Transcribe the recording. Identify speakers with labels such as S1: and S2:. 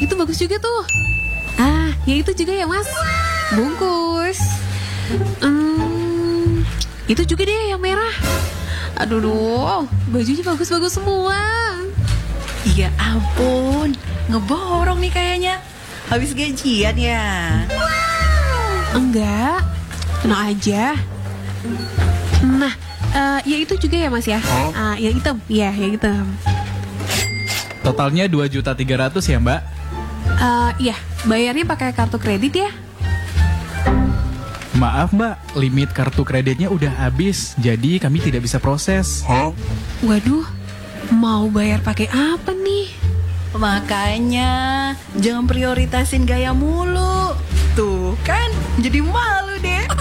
S1: itu bagus juga tuh. Ah, yang itu juga ya mas. Bungkus. Itu juga deh yang merah. Aduh, bajunya bagus-bagus semua.
S2: Ya ampun, ngeborong nih kayaknya. Habis gajian ya?
S1: Enggak, tenang aja. Nah, ya itu juga ya mas ya. Yang hitam, ya yang hitam.
S3: Totalnya 2.300.000 ya mbak?
S1: Iya, bayarnya pakai kartu kredit ya.
S3: Maaf mbak, limit kartu kreditnya udah habis, jadi kami tidak bisa proses.
S1: Waduh, mau bayar pakai apa nih?
S2: Makanya jangan prioritasin gaya mulu. Tuh kan, jadi malu deh.